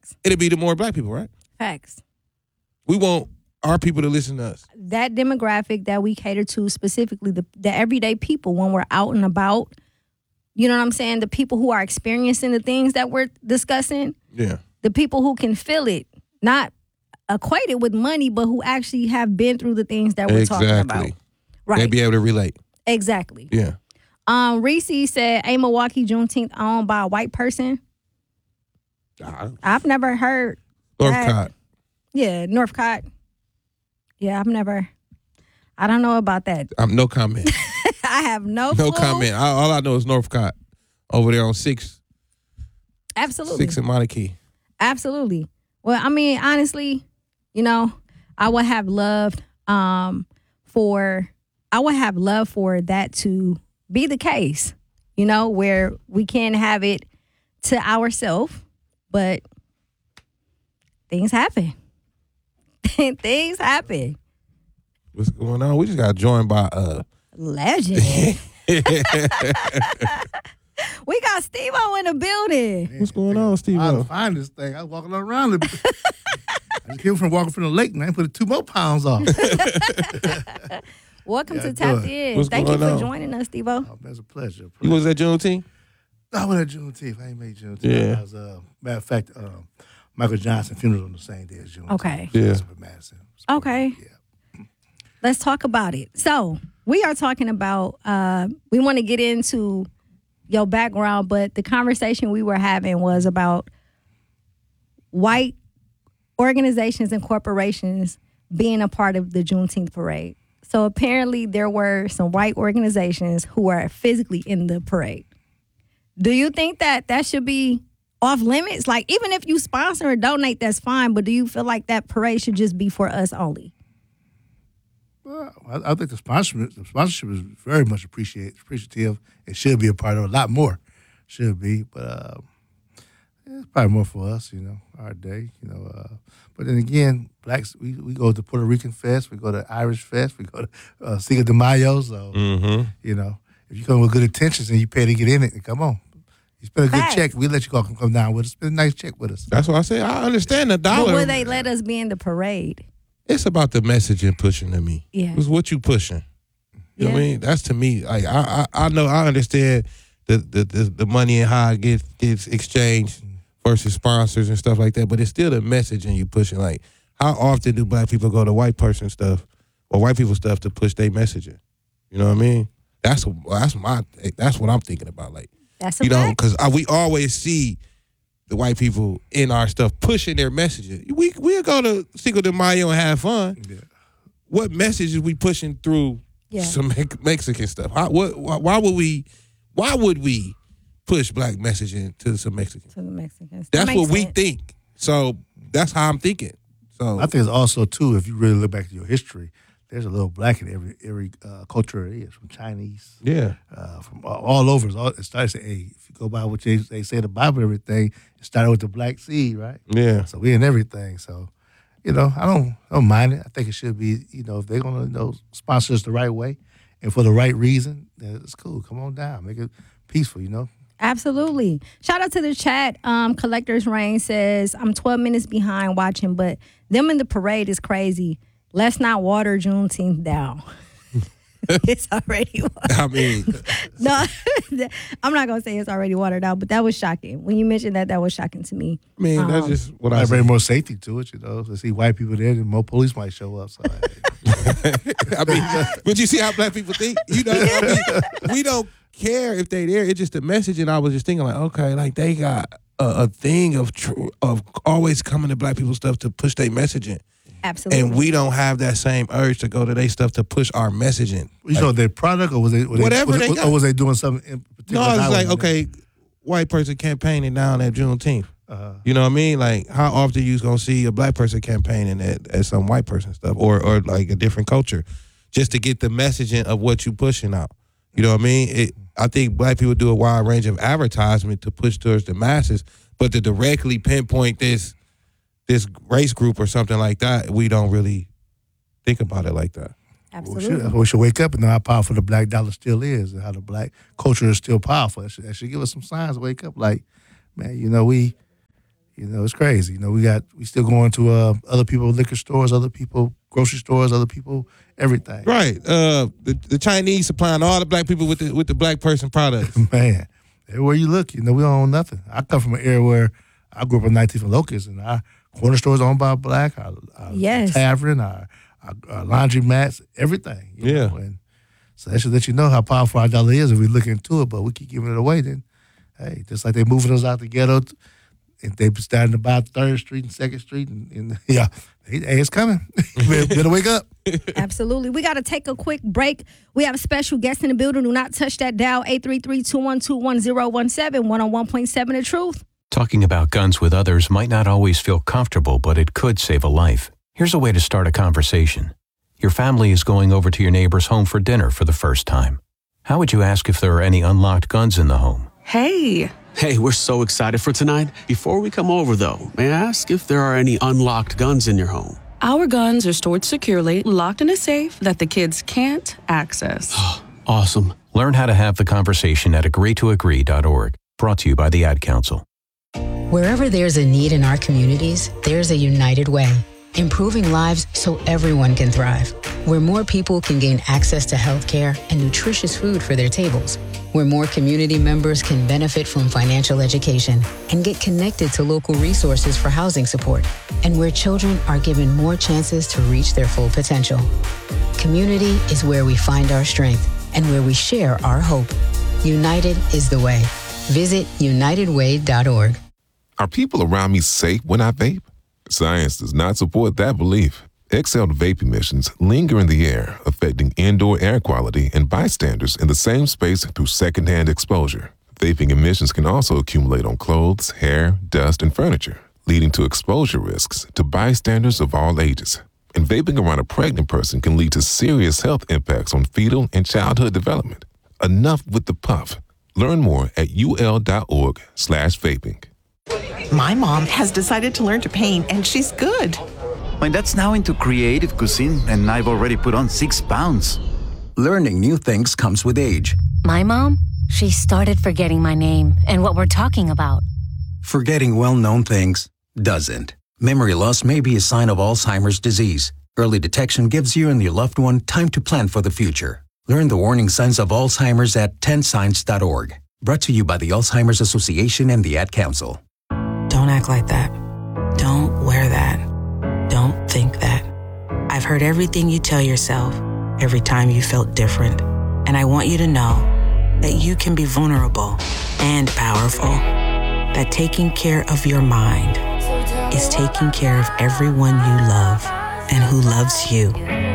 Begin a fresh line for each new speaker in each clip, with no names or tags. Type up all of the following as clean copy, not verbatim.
Facts.
it'll be the more black people, right?
Facts.
We want our people to listen to us.
That demographic that we cater to, specifically the everyday people when we're out and about, you know what I'm saying? The people who are experiencing the things that we're discussing,
Yeah.
the people who can feel it, not equated with money, but who actually have been through the things that we're talking about. Right.
They'll be able to relate.
Exactly.
Yeah.
Reese said, a Milwaukee Juneteenth owned by a white person. I've never heard
Northcott.
Yeah, Northcott. Yeah, I don't know about that.
No comment.
I have no
No
clue.
comment. All I know is Northcott over there on 6.
Absolutely.
6 in Monarchy.
Absolutely. Well, I mean, honestly, you know, I would have loved for that to be the case, you know, where we can have it to ourselves, but things happen. Things happen.
What's going on? We just got joined by
Legend. We got Steve-O in the building.
What's going on, Steve?
I find this thing. I was walking around it. I just came from walking from the lake, man. Put 2 more pounds off.
Welcome to
good.
Tapped In.
What's
Thank you
going
for
on?
joining us, Steve-O.
Oh, man, it's a pleasure.
You was at Juneteenth?
I went at Juneteenth. I ain't made Juneteenth.
Yeah.
I was, matter of fact, Michael Johnson funeral on the same day as Juneteenth.
Okay.
Yeah.
That's what Madison.
Okay.
Yeah.
Let's talk about it. So we are talking about, we want to get into your background, but the conversation we were having was about white organizations and corporations being a part of the Juneteenth parade. So apparently there were some white organizations who are physically in the parade. Do you think that should be off limits? Like, even if you sponsor or donate, that's fine, but do you feel like that parade should just be for us only?
Well, I think the sponsorship is very much appreciative. It should be a part of it. A lot more should be, but it's probably more for us, you know, our day, you know. But then again, blacks, we go to Puerto Rican Fest, we go to Irish Fest, we go to Cinco de Mayo. So, you know, if you come with good intentions and you pay to get in it, then come on. You spend a good
Facts.
check, we let you come down with us. Spend a nice check with us.
That's what I say. I understand the
But
dollar.
will they let us be in the parade?
It's about the messaging pushing to me.
Yeah.
It's what you pushing. You know what I
Yeah.
mean? That's to me. Like I know I understand the money and how it gets exchanged versus sponsors and stuff like that. But it's still the messaging you pushing. Like, how often do black people go to white person stuff or white people stuff to push their messaging? You know what I mean? That's what I'm thinking about. Like,
That's a
you know,
fact.
because we always see the white people in our stuff pushing their messages. We'll go to Cinco de Mayo and have fun.
Yeah.
What message is we pushing through some Mexican stuff? Why would we push black messaging to some Mexicans?
To the Mexicans.
That's
That
what
makes
we
sense.
think. So that's how I'm thinking. So
I think it's also, too, if you really look back to your history, there's a little black in every culture it is, from Chinese,
yeah,
from all over. It starts, hey, if you go by what they say in the Bible, everything, it started with the black seed, right?
yeah.
So we in everything. So, you know, I don't mind it. I think it should be, you know, if they're going to sponsor us the right way and for the right reason, then it's cool. Come on down. Make it peaceful, you know?
Absolutely. Shout out to the chat. Collector's Reign says, I'm 12 minutes behind watching, but them in the parade is crazy. Let's not water Juneteenth down. It's already watered.
I mean,
No, I'm not going to say it's already watered out, but that was shocking. When you mentioned that was shocking to me.
that's just what I
I bring
say.
more safety to it, you know. To see white people there, then more police might show up. So,
I mean, but you see how black people think? You know, I mean, we don't care if they there. It's just the message, and I was just thinking, like, okay, like they got a thing of always coming to black people's stuff to push their messaging.
Absolutely.
And we don't have that same urge to go to their stuff to push our messaging.
you know, their product, or was they
Whatever they got.
or was they doing something in particular?
No, it's
I
like,
wasn't there.
okay, white person campaigning down at Juneteenth. You know what I mean? Like, how often you gonna see a black person campaigning at some white person stuff or like a different culture, just to get the messaging of what you pushing out. You know what I mean? I think black people do a wide range of advertisement to push towards the masses, but to directly pinpoint this race group or something like that, we don't really think about it like that.
Absolutely.
We should wake up and know how powerful the black dollar still is and how the black culture is still powerful. That should give us some signs to wake up. Like, man, you know, You know, it's crazy. You know, we still going to other people liquor stores, other people grocery stores, other people everything.
Right. The Chinese supplying all the black people with the black person products.
Man, everywhere you look, you know, we don't own nothing. I come from an area where I grew up in 19th and Locust, and our corner stores owned by black. Our tavern, our laundry mats, everything. You know? And so that should let you know how powerful our dollar is if we look into it. But we keep giving it away. Then, hey, just like they moving us out the ghetto. And they starting to buy 3rd Street and 2nd Street. And hey, it's coming. Better wake up.
Absolutely. We got to take a quick break. We have a special guest in the building. Do not touch that dial, 833-212-1017, 101.7 The Truth.
Talking about guns with others might not always feel comfortable, but it could save a life. Here's a way to start a conversation. Your family is going over to your neighbor's home for dinner for the first time. How would you ask if there are any unlocked guns in the home?
Hey, we're so excited for tonight. Before we come over, though, may I ask if there are any unlocked guns in your home?
Our guns are stored securely, locked in a safe that the kids can't access.
Awesome.
Learn how to have the conversation at agreetoagree.org. Brought to you by the Ad Council.
Wherever there's a need in our communities, there's a United Way. Improving lives so everyone can thrive. Where more people can gain access to health care and nutritious food for their tables. Where more community members can benefit from financial education and get connected to local resources for housing support. And where children are given more chances to reach their full potential. Community is where we find our strength and where we share our hope. United is the way. Visit unitedway.org.
Are people around me safe when I vape? Science does not support that belief. Exhaled vape emissions linger in the air, affecting indoor air quality and bystanders in the same space through secondhand exposure. Vaping emissions can also accumulate on clothes, hair, dust, and furniture, leading to exposure risks to bystanders of all ages. And vaping around a pregnant person can lead to serious health impacts on fetal and childhood development. Enough with the puff. Learn more at ul.org/vaping.
My mom has decided to learn to paint, and she's good.
My dad's now into creative cuisine, and I've already put on 6 pounds.
Learning new things comes with age.
My mom, she started forgetting my name and what we're talking about.
Forgetting well-known things doesn't. Memory loss may be a sign of Alzheimer's disease. Early detection gives you and your loved one time to plan for the future. Learn the warning signs of Alzheimer's at 10signs.org. Brought to you by the Alzheimer's Association and the Ad Council.
Don't act like that. Don't wear that. Don't think that. I've heard everything you tell yourself every time you felt different. And I want you to know that you can be vulnerable and powerful. That taking care of your mind is taking care of everyone you love and who loves you.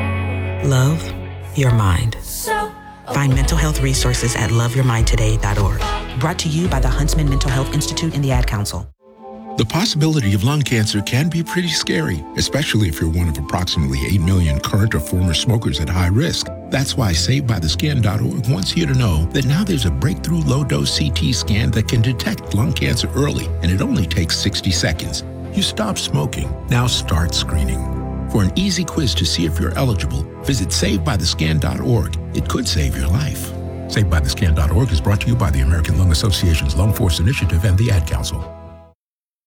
Love your mind. Find mental health resources at loveyourmindtoday.org. Brought to you by the Huntsman Mental Health Institute and the Ad Council.
The possibility of lung cancer can be pretty scary, especially if you're one of approximately 8 million current or former smokers at high risk. That's why SaveByTheScan.org wants you to know that now there's a breakthrough low-dose CT scan that can detect lung cancer early, and it only takes 60 seconds. You stop smoking, now start screening. For an easy quiz to see if you're eligible, visit SaveByTheScan.org. It could save your life. SaveByTheScan.org is brought to you by the American Lung Association's Lung Force Initiative and the Ad Council.